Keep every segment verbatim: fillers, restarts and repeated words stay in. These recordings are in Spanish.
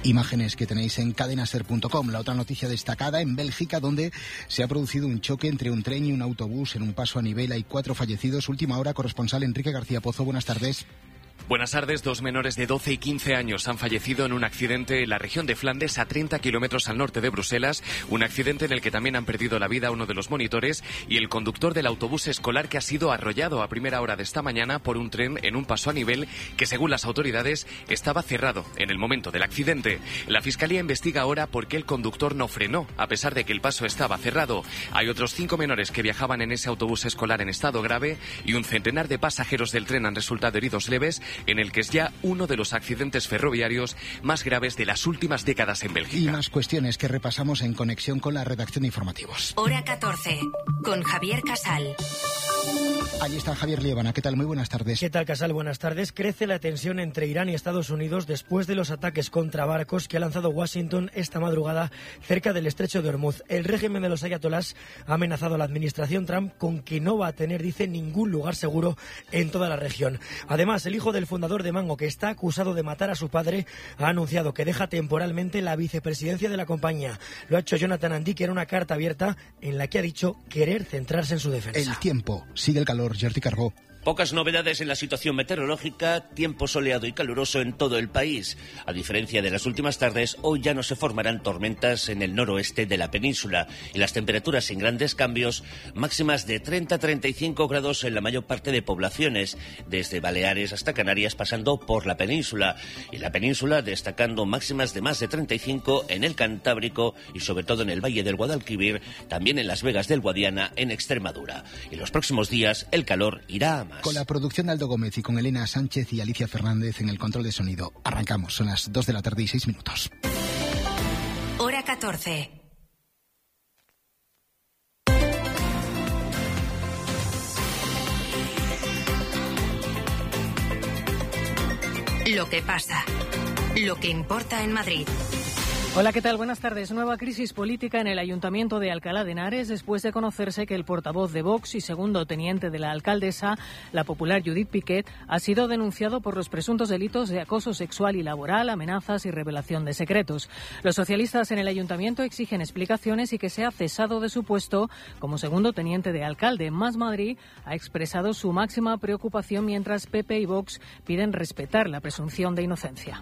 Imágenes que tenéis en cadena ser punto com. La otra noticia destacada en Bélgica, donde se ha producido un choque entre un tren y un autobús en un paso a nivel. Hay cuatro fallecidos. Última hora, corresponsal Enrique García Pozo. Buenas tardes. Buenas tardes. Dos menores de doce y quince años han fallecido en un accidente en la región de Flandes, a treinta kilómetros al norte de Bruselas. Un accidente en el que también han perdido la vida uno de los monitores y el conductor del autobús escolar, que ha sido arrollado a primera hora de esta mañana por un tren en un paso a nivel que, según las autoridades, estaba cerrado en el momento del accidente. La Fiscalía investiga ahora por qué el conductor no frenó, a pesar de que el paso estaba cerrado. Hay otros cinco menores que viajaban en ese autobús escolar en estado grave y un centenar de pasajeros del tren han resultado heridos leves, en el que es ya uno de los accidentes ferroviarios más graves de las últimas décadas en Bélgica. Y más cuestiones que repasamos en conexión con la redacción de informativos. Hora catorce, con Javier Casal. Allí está Javier Liébana. ¿Qué tal? Muy buenas tardes. ¿Qué tal, Casal? Buenas tardes. Crece la tensión entre Irán y Estados Unidos después de los ataques contra barcos que ha lanzado Washington esta madrugada cerca del estrecho de Hormuz. El régimen de los ayatolás ha amenazado a la administración Trump con que no va a tener, dice, ningún lugar seguro en toda la región. Además, el hijo del fundador de Mango, que está acusado de matar a su padre, ha anunciado que deja temporalmente la vicepresidencia de la compañía. Lo ha hecho Jonathan Andy, que era una carta abierta en la que ha dicho querer centrarse en su defensa. El tiempo. Sigue el calor. Jordi Carbó. Pocas novedades en la situación meteorológica, tiempo soleado y caluroso en todo el país. A diferencia de las últimas tardes, hoy ya no se formarán tormentas en el noroeste de la península y las temperaturas sin grandes cambios, máximas de treinta a treinta y cinco grados en la mayor parte de poblaciones, desde Baleares hasta Canarias, pasando por la península. Y la península destacando máximas de más de treinta y cinco en el Cantábrico y sobre todo en el Valle del Guadalquivir, también en Las Vegas del Guadiana, en Extremadura. Y los próximos días el calor irá a más. Con la producción de Aldo Gómez y con Elena Sánchez y Alicia Fernández en el control de sonido. Arrancamos, son las dos de la tarde y seis minutos. Hora catorce. Lo que pasa. Lo que importa en Madrid. Hola, ¿qué tal? Buenas tardes. Nueva crisis política en el Ayuntamiento de Alcalá de Henares después de conocerse que el portavoz de Vox y segundo teniente de la alcaldesa, la popular Judith Piquet, ha sido denunciado por los presuntos delitos de acoso sexual y laboral, amenazas y revelación de secretos. Los socialistas en el Ayuntamiento exigen explicaciones y que sea cesado de su puesto como segundo teniente de alcalde. Más Madrid ha expresado su máxima preocupación, mientras P P y Vox piden respetar la presunción de inocencia.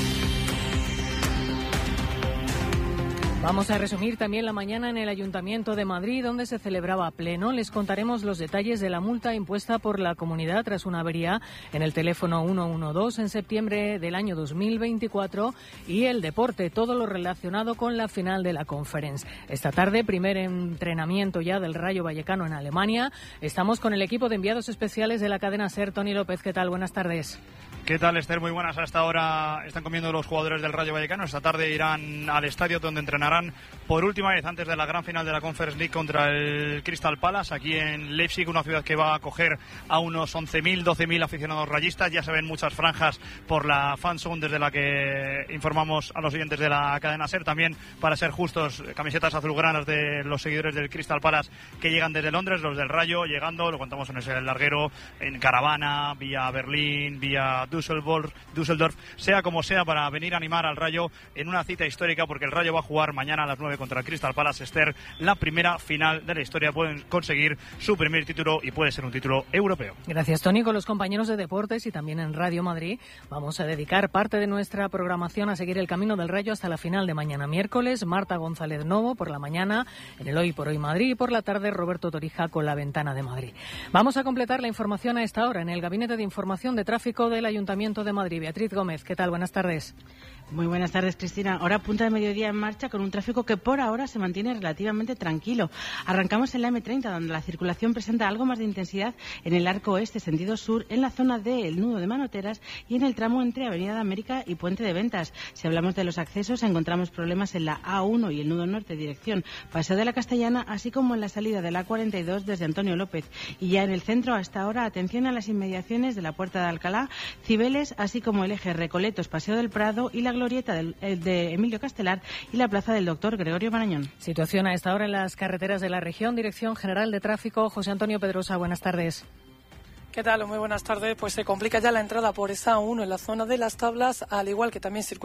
Vamos a resumir también la mañana en el Ayuntamiento de Madrid, donde se celebraba a pleno. Les contaremos los detalles de la multa impuesta por la comunidad tras una avería en el teléfono ciento doce en septiembre del año dos mil veinticuatro y el deporte, todo lo relacionado con la final de la Conference. Esta tarde, primer entrenamiento ya del Rayo Vallecano en Alemania. Estamos con el equipo de enviados especiales de la cadena SER. Tony López, ¿qué tal? Buenas tardes. ¿Qué tal, Esther? Muy buenas. Hasta ahora están comiendo los jugadores del Rayo Vallecano. Esta tarde irán al estadio donde entrenarán por última vez antes de la gran final de la Conference League contra el Crystal Palace, aquí en Leipzig, una ciudad que va a acoger a unos once mil, doce mil aficionados rayistas. Ya se ven muchas franjas por la fanzone desde la que informamos a los oyentes de la cadena SER. También, para ser justos, camisetas azulgranas de los seguidores del Crystal Palace que llegan desde Londres, los del Rayo llegando, lo contamos en ese larguero, en caravana, vía Berlín, vía Düsseldorf, Düsseldorf, sea como sea, para venir a animar al Rayo en una cita histórica, porque el Rayo va a jugar mañana a las nueve contra el Crystal Palace. Esther, la primera final de la historia, pueden conseguir su primer título y puede ser un título europeo. Gracias, Tony. Con los compañeros de deportes y también en Radio Madrid vamos a dedicar parte de nuestra programación a seguir el camino del Rayo hasta la final de mañana miércoles. Marta González Novo por la mañana en el Hoy por Hoy Madrid y por la tarde Roberto Torija con La Ventana de Madrid. Vamos a completar la información a esta hora en el Gabinete de Información de Tráfico del Ayuntamiento de Madrid. Beatriz Gómez, ¿qué tal? Buenas tardes. Muy buenas tardes, Cristina. Hora punta de mediodía en marcha con un tráfico que por ahora se mantiene relativamente tranquilo. Arrancamos en la eme treinta, donde la circulación presenta algo más de intensidad en el arco oeste, sentido sur, en la zona del nudo de Manoteras y en el tramo entre Avenida de América y Puente de Ventas. Si hablamos de los accesos, encontramos problemas en la A uno y el nudo norte, dirección Paseo de la Castellana, así como en la salida de la A cuarenta y dos desde Antonio López. Y ya en el centro, hasta ahora, atención a las inmediaciones de la Puerta de Alcalá, Cibeles, así como el eje Recoletos, Paseo del Prado y la glorieta del, de Emilio Castelar y la plaza del doctor Gregorio Marañón. Situación a esta hora en las carreteras de la región. Dirección General de Tráfico, José Antonio Pedrosa, buenas tardes. ¿Qué tal? Muy buenas tardes. Pues se complica ya la entrada por esa A uno en la zona de las Tablas, al igual que también circula